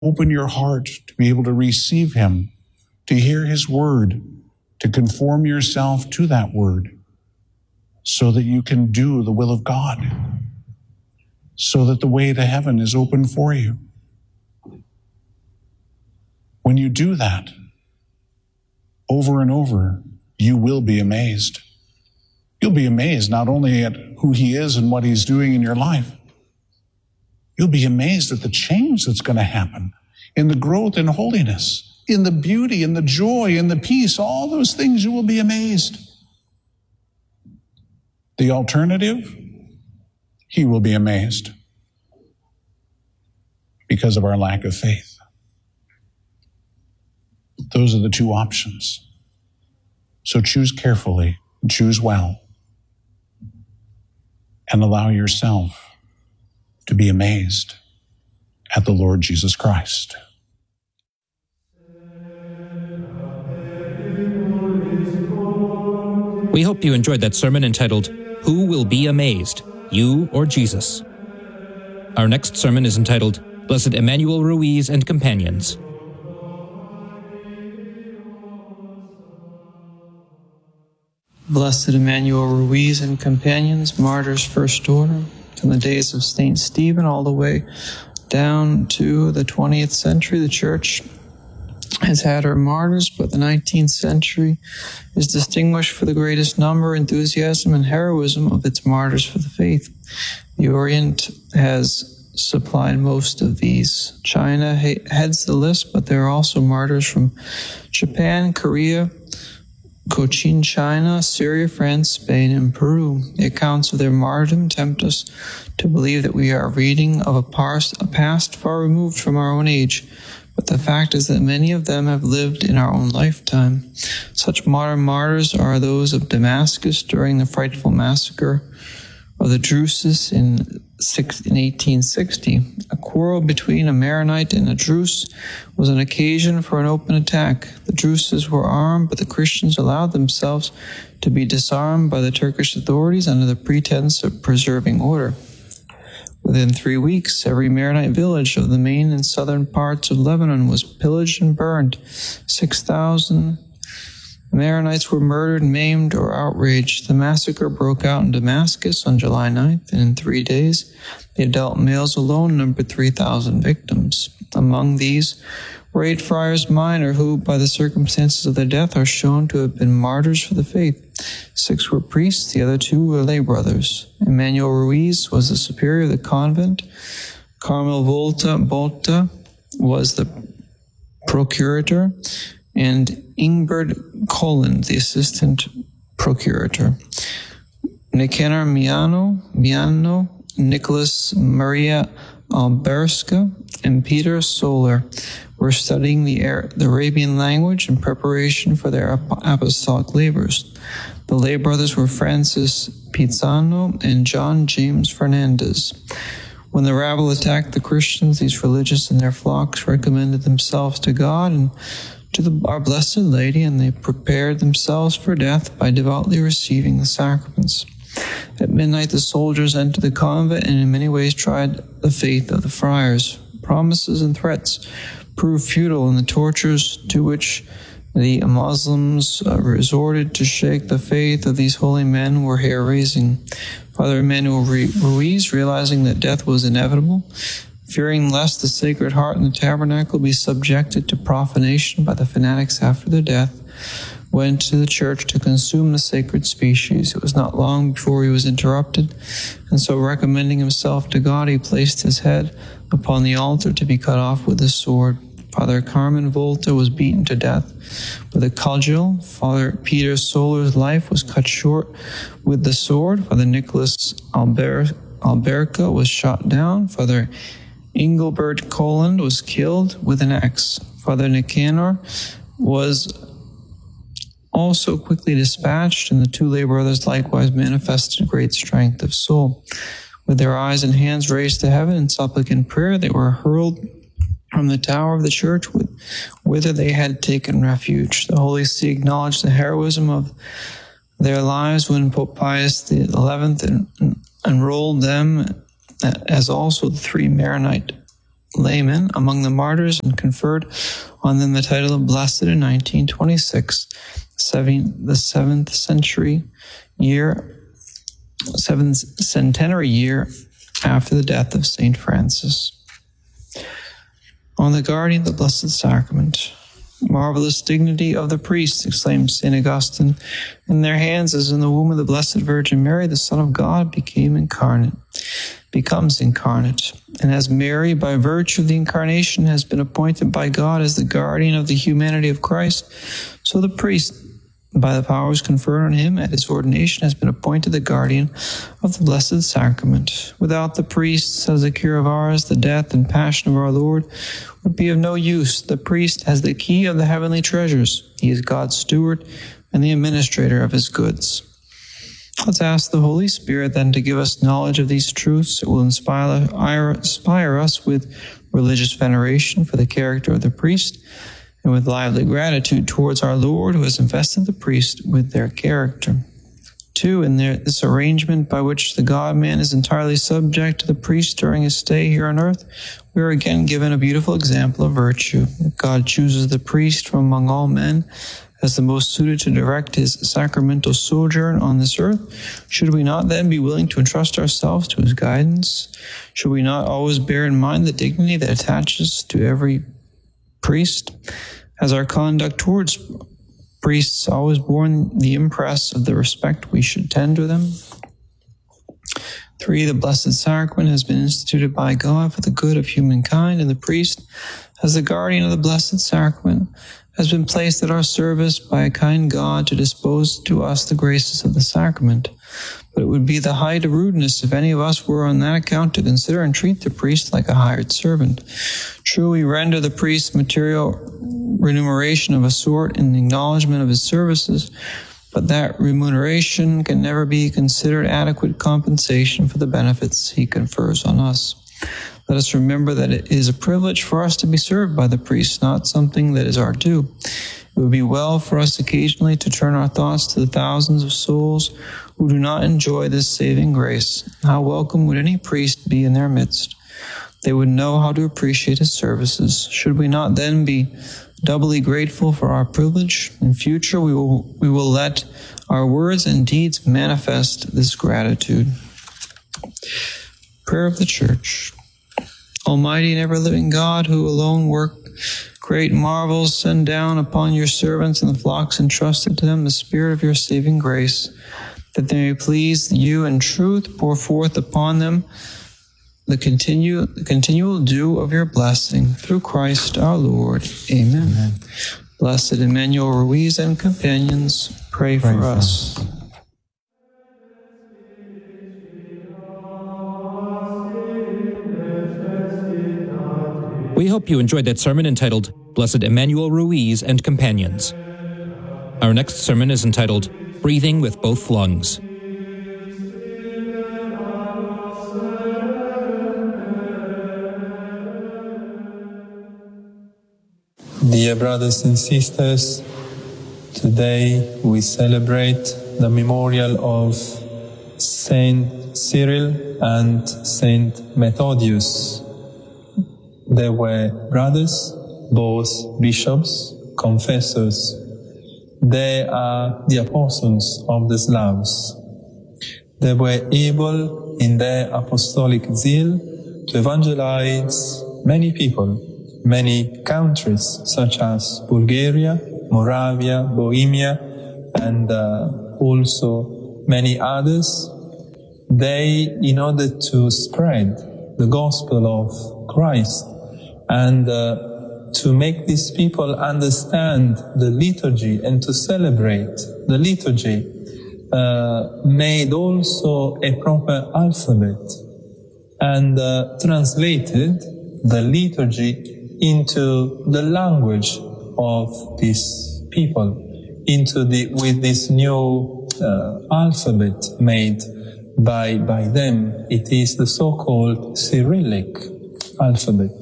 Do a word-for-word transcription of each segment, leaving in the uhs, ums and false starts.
open your heart to be able to receive him, to hear his word, to conform yourself to that word so that you can do the will of God, so that the way to heaven is open for you. When you do that over and over, you will be amazed. You'll be amazed not only at who he is and what he's doing in your life, you'll be amazed at the change that's going to happen in the growth in holiness, in the beauty, in the joy, in the peace, all those things you will be amazed. The alternative, he will be amazed because of our lack of faith. Those are the two options. So choose carefully, choose well, and allow yourself to be amazed at the Lord Jesus Christ. We hope you enjoyed that sermon entitled, Who Will Be Amazed, You or Jesus? Our next sermon is entitled, Blessed Emmanuel Ruiz and Companions. Blessed Emmanuel Ruiz and Companions, Martyrs First Order, from the days of Saint Stephen all the way down to the twentieth century, the Church has had her martyrs, but the nineteenth century is distinguished for the greatest number, enthusiasm, and heroism of its martyrs for the faith. The Orient has supplied most of these. China heads the list, but there are also martyrs from Japan, Korea, Cochin, China, Syria, France, Spain, and Peru. The accounts of their martyrdom tempt us to believe that we are reading of a past, a past far removed from our own age, but the fact is that many of them have lived in our own lifetime. Such modern martyrs are those of Damascus during the frightful massacre of the Druses in eighteen sixty. A quarrel between a Maronite and a Druze was an occasion for an open attack. The Druses were armed, but the Christians allowed themselves to be disarmed by the Turkish authorities under the pretense of preserving order. Within three weeks, every Maronite village of the main and southern parts of Lebanon was pillaged and burned. Six thousand Maronites were murdered, maimed, or outraged. The massacre broke out in Damascus on July ninth, and in three days, the adult males alone numbered three thousand victims. Among these were eight friars minor who, by the circumstances of their death, are shown to have been martyrs for the faith. Six were priests, the other two were lay brothers. Emmanuel Ruiz was the superior of the convent. Carmel Volta Volta was the procurator, and Ingbert Colin, the assistant procurator. Nicanor Miano, Miano, Nicholas Maria Alberska, and Peter Soler were studying the, the Arabian language in preparation for their apostolic labors. The lay brothers were Francis Pizzano and John James Fernandez. When the rabble attacked the Christians, these religious and their flocks recommended themselves to God and to the, our Blessed Lady, and they prepared themselves for death by devoutly receiving the sacraments. At midnight, the soldiers entered the convent and in many ways tried the faith of the friars. Promises and threats proved futile, and the tortures to which the Muslims uh, resorted to shake the faith of these holy men were hair-raising. Father Emmanuel Ruiz, realizing that death was inevitable, fearing lest the Sacred Heart in the tabernacle be subjected to profanation by the fanatics after their death, went to the church to consume the sacred species. It was not long before he was interrupted, and so recommending himself to God, he placed his head upon the altar to be cut off with his sword. Father Carmen Volta was beaten to death with a cudgel. Father Peter Soler's life was cut short with the sword. Father Nicholas Alber- Alberca was shot down. Father Engelbert Koland was killed with an axe. Father Nicanor was also quickly dispatched, and the two lay brothers likewise manifested great strength of soul. With their eyes and hands raised to heaven in supplicant prayer, they were hurled from the tower of the church whither they had taken refuge. The Holy See acknowledged the heroism of their lives when Pope Pius the eleventh enrolled them, as also the three Maronite laymen among the martyrs and conferred on them the title of Blessed in nineteen twenty-six, the seventh century year, seventh centenary year after the death of Saint Francis. On the guardian of the Blessed Sacrament, marvelous dignity of the priests, exclaimed Saint Augustine. In their hands, as in the womb of the Blessed Virgin Mary, the Son of God became incarnate, becomes incarnate. And as Mary, by virtue of the incarnation, has been appointed by God as the guardian of the humanity of Christ, so the priest, by the powers conferred on him at his ordination, has been appointed the guardian of the Blessed Sacrament. Without the priest, says the cure of ours, the death and passion of our Lord would be of no use. The priest has the key of the heavenly treasures. He is God's steward and the administrator of his goods. Let's ask the Holy Spirit then to give us knowledge of these truths. It will inspire, inspire us with religious veneration for the character of the priest, and with lively gratitude towards our Lord, who has invested the priest with their character. Two, in their, this arrangement by which the God-man is entirely subject to the priest during his stay here on earth, we are again given a beautiful example of virtue. If God chooses the priest from among all men as the most suited to direct his sacramental sojourn on this earth, should we not then be willing to entrust ourselves to his guidance? Should we not always bear in mind the dignity that attaches to every priest? Has our conduct towards priests always borne the impress of the respect we should tend to them? Three, the Blessed Sacrament has been instituted by God for the good of humankind, and the priest, as the guardian of the Blessed Sacrament, has been placed at our service by a kind God to dispose to us the graces of the sacrament. But it would be the height of rudeness if any of us were on that account to consider and treat the priest like a hired servant. True, we render the priest material remuneration of a sort in acknowledgement of his services, but that remuneration can never be considered adequate compensation for the benefits he confers on us. Let us remember that it is a privilege for us to be served by the priest, not something that is our due. It would be well for us occasionally to turn our thoughts to the thousands of souls who do not enjoy this saving grace. How welcome would any priest be in their midst? They would know how to appreciate his services. Should we not then be doubly grateful for our privilege? In future, we will, we will let our words and deeds manifest this gratitude. Prayer of the Church. Almighty and ever-living God, who alone work great marvels, send down upon your servants and the flocks entrusted to them the Spirit of your saving grace, that they may please you in truth, pour forth upon them the, continue, the continual dew of your blessing, through Christ our Lord. Amen. Amen. Blessed Emmanuel Ruiz and companions, pray, pray for, for us. us. We hope you enjoyed that sermon entitled, Blessed Emmanuel Ruiz and Companions. Our next sermon is entitled, Breathing with Both Lungs. Dear brothers and sisters, today we celebrate the memorial of Saint Cyril and Saint Methodius. They were brothers, both bishops, confessors. They are the apostles of the Slavs. They were able, in their apostolic zeal, to evangelize many people, many countries, such as Bulgaria, Moravia, Bohemia, and uh, also many others. They, in order to spread the gospel of Christ, and uh, to make these people understand the liturgy and to celebrate the liturgy, uh, made also a proper alphabet and uh, translated the liturgy into the language of these people, into the with this new uh, alphabet made by by them. It is the so-called Cyrillic alphabet.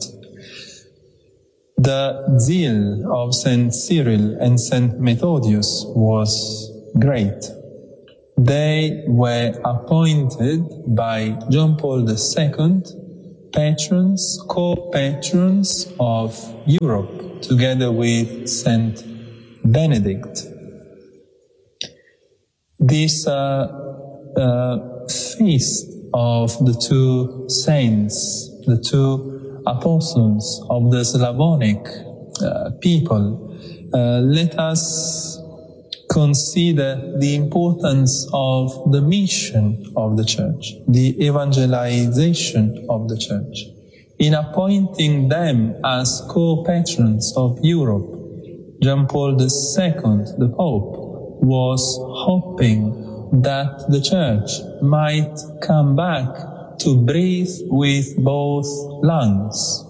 The zeal of Saint Cyril and Saint Methodius was great. They were appointed by John Paul the Second patrons, co-patrons of Europe, together with Saint Benedict. This uh, uh, feast of the two saints, the two apostles of the Slavonic uh, people, uh, let us consider the importance of the mission of the Church, the evangelization of the Church. In appointing them as co-patrons of Europe, John Paul the Second, the Pope, was hoping that the Church might come back to breathe with both lungs,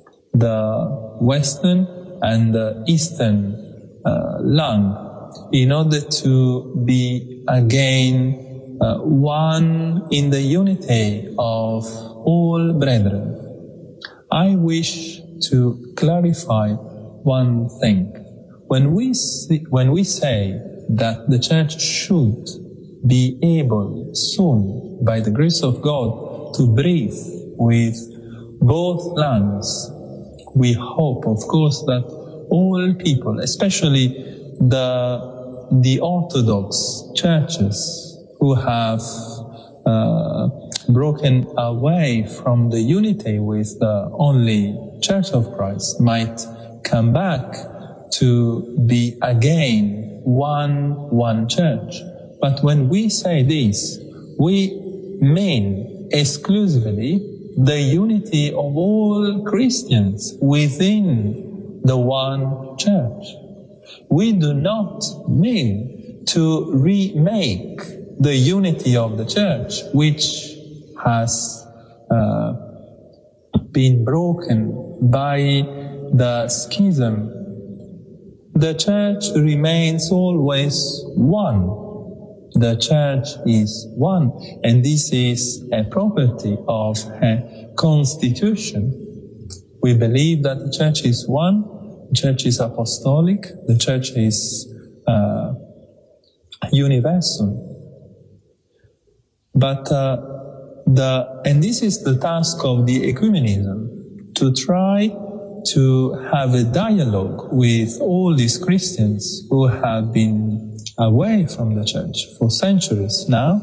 the Western and the Eastern uh, lung, in order to be again uh, one in the unity of all brethren. I wish to clarify one thing. When we see, when we say that the Church should be able soon, by the grace of God, to breathe with both lungs, we hope, of course, that all people, especially the the Orthodox churches who have uh, broken away from the unity with the only Church of Christ, might come back to be again one, one church. But when we say this, we mean exclusively the unity of all Christians within the one church. We do not mean to remake the unity of the church, which has uh, been broken by the schism. The church remains always one. The church is one, and this is a property of a constitution. We believe that the church is one. The church is apostolic, the church is uh, universal. But uh, the and this is the task of the ecumenism, to try to have a dialogue with all these Christians who have been away from the church for centuries now,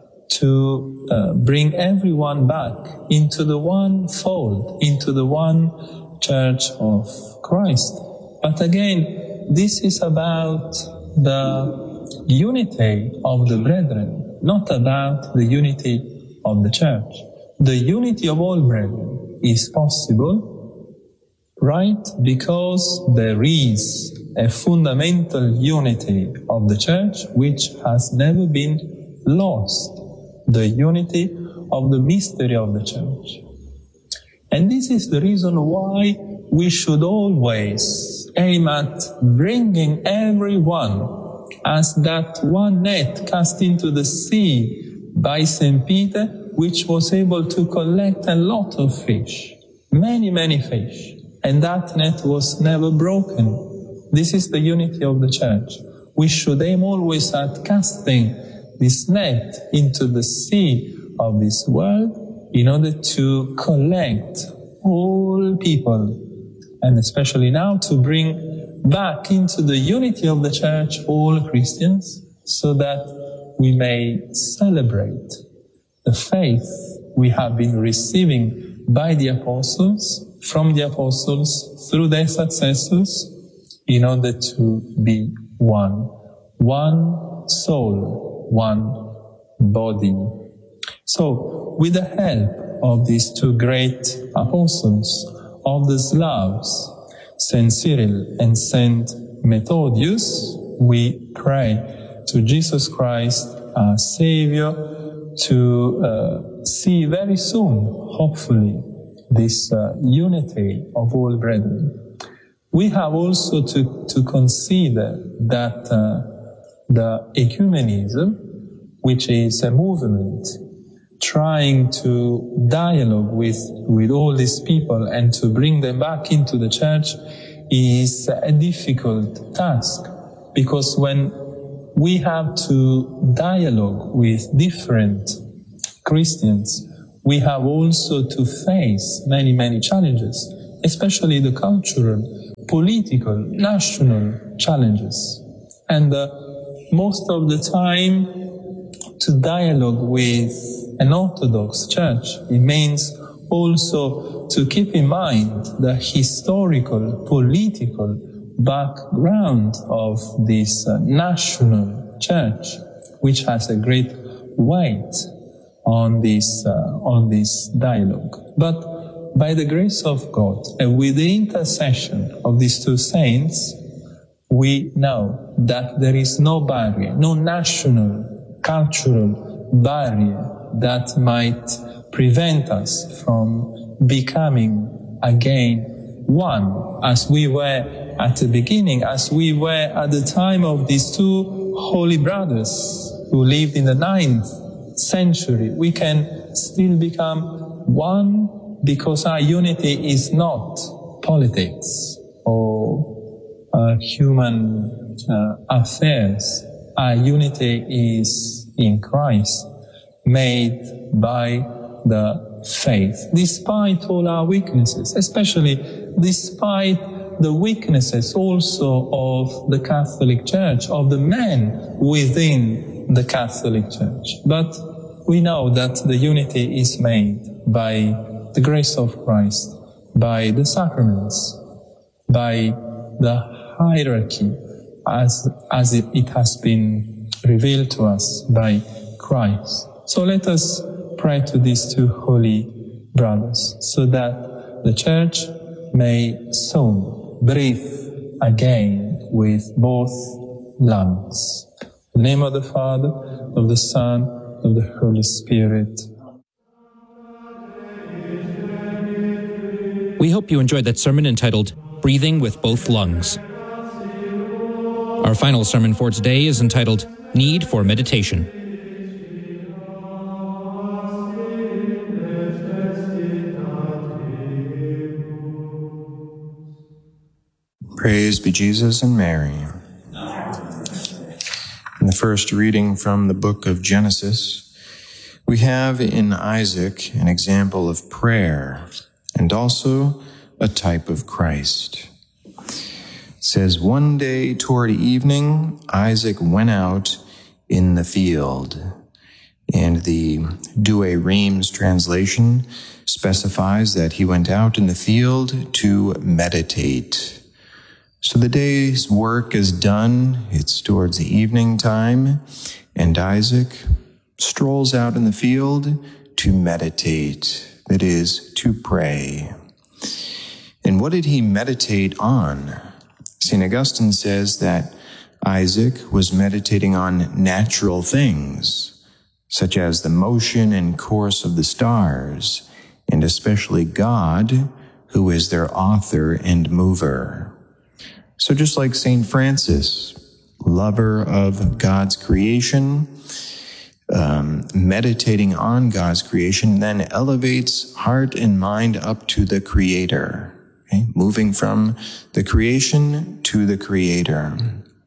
to uh, bring everyone back into the one fold, into the one Church of Christ. But again, this is about the unity of the brethren, not about the unity of the church. The unity of all brethren is possible, right? Because there is a fundamental unity of the church which has never been lost, the unity of the mystery of the church. And this is the reason why we should always aim at bringing everyone as that one net cast into the sea by Saint Peter, which was able to collect a lot of fish, many, many fish, and that net was never broken. This is the unity of the church. We should aim always at casting this net into the sea of this world in order to collect all people, and especially now to bring back into the unity of the church all Christians, so that we may celebrate the faith we have been receiving by the apostles, from the apostles, through their successors, in order to be one. One soul, one body. So, with the help of these two great apostles of the Slavs, Saint Cyril and Saint Methodius, we pray to Jesus Christ, our Savior, to uh, see very soon, hopefully, this uh, unity of all brethren. We have also to, to consider that uh, the ecumenism, which is a movement trying to dialogue with, with all these people and to bring them back into the church, is a difficult task. Because when we have to dialogue with different Christians, we have also to face many, many challenges, especially the cultural, political, national challenges. And uh, most of the time, to dialogue with an Orthodox church, it means also to keep in mind the historical, political background of this uh, national church, which has a great weight on this, uh, on this dialogue. But by the grace of God and with the intercession of these two saints, we know that there is no barrier, no national, cultural barrier that might prevent us from becoming again one, as we were at the beginning, as we were at the time of these two holy brothers who lived in the ninth century. We can still become one because our unity is not politics or uh, human uh, affairs. Our unity is in Christ, made by the faith, despite all our weaknesses, especially despite the weaknesses also of the Catholic Church, of the men within the Catholic Church. But we know that the unity is made by the grace of Christ, by the sacraments, by the hierarchy as, as it, it has been revealed to us by Christ. So let us pray to these two holy brothers so that the Church may soon breathe again with both lungs. In the name of the Father, of the Son, of the Holy Spirit. We hope you enjoyed that sermon entitled Breathing with Both Lungs. Our final sermon for today is entitled Need for Meditation. Praise be Jesus and Mary. In the first reading from the book of Genesis, we have in Isaac an example of prayer and also a type of Christ. It says, one day toward evening, Isaac went out in the field. And the Douay Rheims translation specifies that he went out in the field to meditate. So the day's work is done, it's towards the evening time, and Isaac strolls out in the field to meditate, that is, to pray. And what did he meditate on? Saint Augustine says that Isaac was meditating on natural things, such as the motion and course of the stars, and especially God, who is their author and mover. So just like Saint Francis, lover of God's creation, um, meditating on God's creation, then elevates heart and mind up to the Creator, okay? Moving from the creation to the Creator.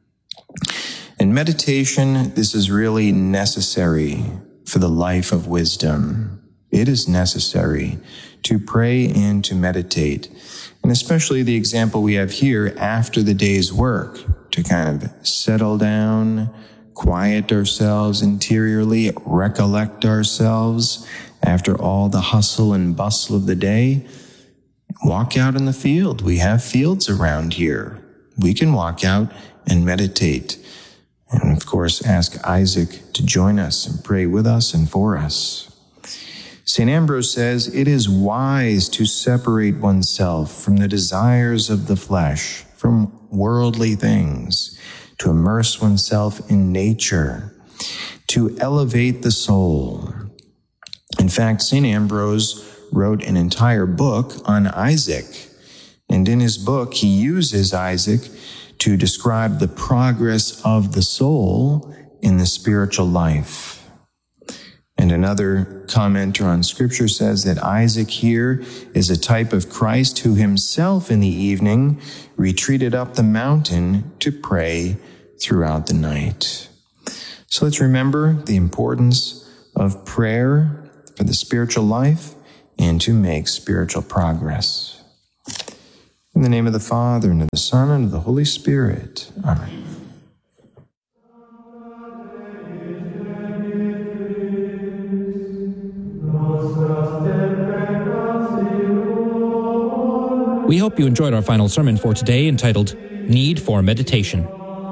In meditation, this is really necessary for the life of wisdom. It is necessary to pray and to meditate. And especially the example we have here after the day's work, to kind of settle down, quiet ourselves interiorly, recollect ourselves after all the hustle and bustle of the day. Walk out in the field. We have fields around here. We can walk out and meditate. And of course, ask Isaac to join us and pray with us and for us. Saint Ambrose says, it is wise to separate oneself from the desires of the flesh, from worldly things, to immerse oneself in nature, to elevate the soul. In fact, Saint Ambrose wrote an entire book on Isaac, and in his book, he uses Isaac to describe the progress of the soul in the spiritual life. And another commenter on Scripture says that Isaac here is a type of Christ who himself in the evening retreated up the mountain to pray throughout the night. So let's remember the importance of prayer for the spiritual life and to make spiritual progress. In the name of the Father, and of the Son, and of the Holy Spirit. Amen. We hope you enjoyed our final sermon for today, entitled Need for Meditation.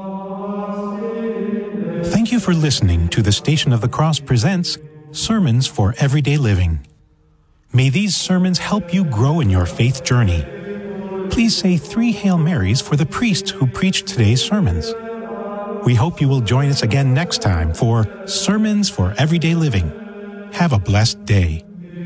Thank you for listening to the Station of the Cross presents Sermons for Everyday Living. May these sermons help you grow in your faith journey. Please say three Hail Marys for the priests who preached today's sermons. We hope you will join us again next time for Sermons for Everyday Living. Have a blessed day.